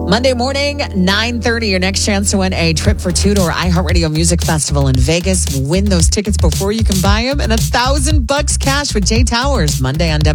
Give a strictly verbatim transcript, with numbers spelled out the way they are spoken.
Monday morning, nine thirty, your next chance to win a trip for two to our iHeartRadio Music Festival in Vegas. Win those tickets before you can buy them and a thousand bucks cash with Jay Towers. Monday on W.